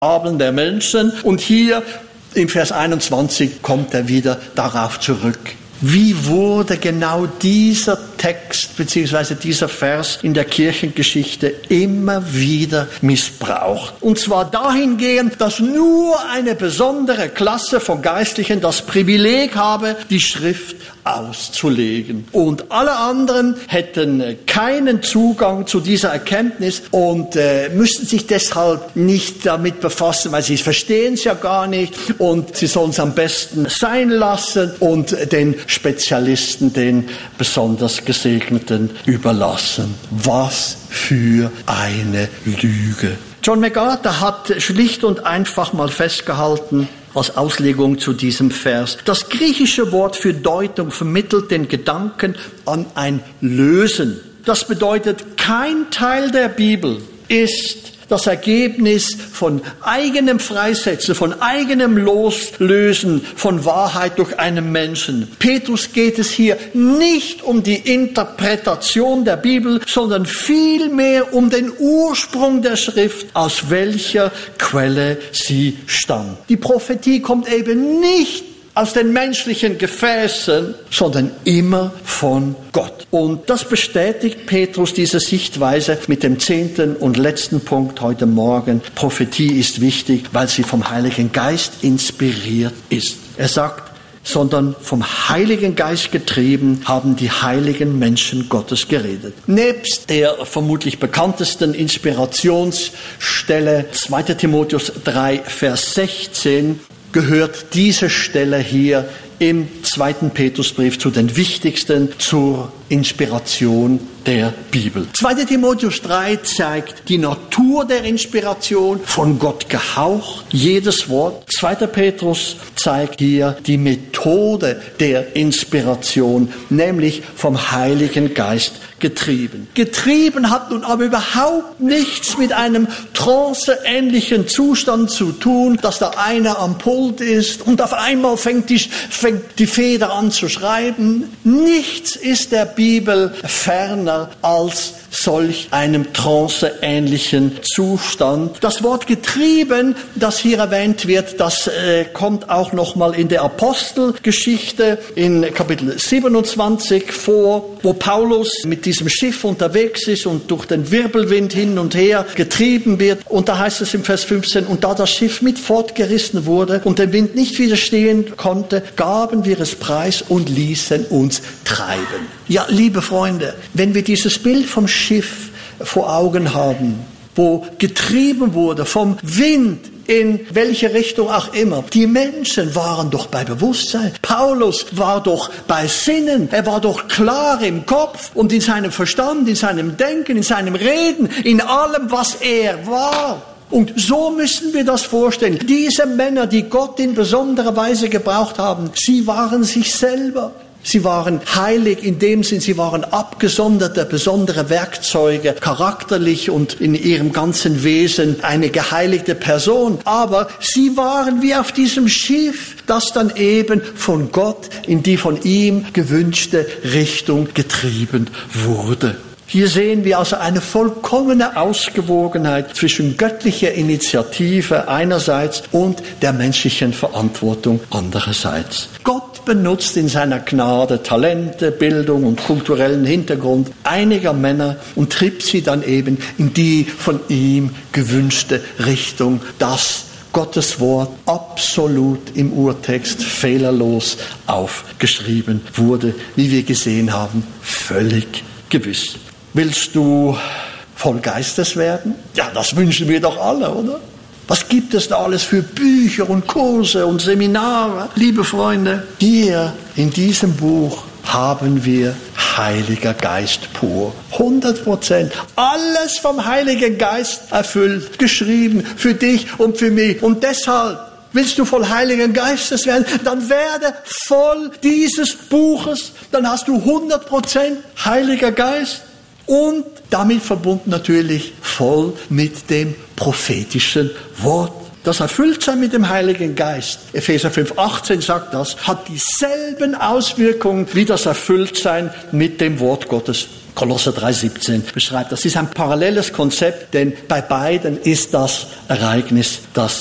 Fabeln der Menschen. Und hier im Vers 21 kommt er wieder darauf zurück. Wie wurde genau dieser Text bzw. dieser Vers in der Kirchengeschichte immer wieder missbraucht? Und zwar dahingehend, dass nur eine besondere Klasse von Geistlichen das Privileg habe, die Schrift auszulegen. Und alle anderen hätten keinen Zugang zu dieser Erkenntnis und müssten sich deshalb nicht damit befassen, weil sie verstehen es ja gar nicht und sie sollen es am besten sein lassen und den Spezialisten, den besonders Gesegneten überlassen. Was für eine Lüge. John MacArthur hat schlicht und einfach mal festgehalten, als Auslegung zu diesem Vers: Das griechische Wort für Deutung vermittelt den Gedanken an ein Lösen. Das bedeutet, kein Teil der Bibel ist das Ergebnis von eigenem Freisetzen, von eigenem Loslösen von Wahrheit durch einen Menschen. Petrus geht es hier nicht um die Interpretation der Bibel, sondern vielmehr um den Ursprung der Schrift, aus welcher Quelle sie stammt. Die Prophetie kommt eben nicht aus den menschlichen Gefäßen, sondern immer von Gott. Und das bestätigt Petrus, diese Sichtweise, mit dem 10. und letzten Punkt heute Morgen. Prophetie ist wichtig, weil sie vom Heiligen Geist inspiriert ist. Er sagt, sondern vom Heiligen Geist getrieben haben die heiligen Menschen Gottes geredet. Nebst der vermutlich bekanntesten Inspirationsstelle 2. Timotheus 3, Vers 16, gehört diese Stelle hier im 2. Petrusbrief zu den wichtigsten zur Inspiration der Bibel. 2. Timotheus 3 zeigt die Natur der Inspiration, von Gott gehaucht, jedes Wort. 2. Petrus zeigt hier die Methode der Inspiration, nämlich vom Heiligen Geist getrieben. Getrieben hat nun aber überhaupt nichts mit einem tranceähnlichen Zustand zu tun, dass da einer am Pult ist und auf einmal fängt die Feder an zu schreiben. Nichts ist der Bibel ferner als solch einem tranceähnlichen Zustand. Das Wort getrieben, das hier erwähnt wird, das kommt auch nochmal in der Apostelgeschichte in Kapitel 27 vor, wo Paulus mit diesem Schiff unterwegs ist und durch den Wirbelwind hin und her getrieben wird. Und da heißt es im Vers 15, und da das Schiff mit fortgerissen wurde und der Wind nicht widerstehen konnte, gaben wir es preis und ließen uns treiben. Ja, liebe Freunde, wenn wir dieses Bild vom Schiff vor Augen haben, wo getrieben wurde vom Wind, in welche Richtung auch immer. Die Menschen waren doch bei Bewusstsein. Paulus war doch bei Sinnen. Er war doch klar im Kopf und in seinem Verstand, in seinem Denken, in seinem Reden, in allem, was er war. Und so müssen wir das vorstellen. Diese Männer, die Gott in besonderer Weise gebraucht haben, sie waren sich selber. Sie waren heilig in dem Sinn, sie waren abgesonderte, besondere Werkzeuge, charakterlich und in ihrem ganzen Wesen eine geheiligte Person. Aber sie waren wie auf diesem Schiff, das dann eben von Gott in die von ihm gewünschte Richtung getrieben wurde. Hier sehen wir also eine vollkommene Ausgewogenheit zwischen göttlicher Initiative einerseits und der menschlichen Verantwortung andererseits. Gott benutzt in seiner Gnade Talente, Bildung und kulturellen Hintergrund einiger Männer und trieb sie dann eben in die von ihm gewünschte Richtung, dass Gottes Wort absolut im Urtext fehlerlos aufgeschrieben wurde, wie wir gesehen haben, völlig gewiss. Willst du voll Geistes werden? Ja, das wünschen wir doch alle, oder? Was gibt es da alles für Bücher und Kurse und Seminare? Liebe Freunde, hier in diesem Buch haben wir Heiliger Geist pur. 100%. Alles vom Heiligen Geist erfüllt, geschrieben für dich und für mich. Und deshalb, willst du voll Heiligen Geistes werden, dann werde voll dieses Buches. Dann hast du 100% Heiliger Geist. Und damit verbunden natürlich voll mit dem prophetischen Wort. Das Erfülltsein mit dem Heiligen Geist, Epheser 5,18 sagt das, hat dieselben Auswirkungen wie das Erfülltsein mit dem Wort Gottes. Kolosser 3,17 beschreibt. Das ist ein paralleles Konzept, denn bei beiden ist das Ereignis das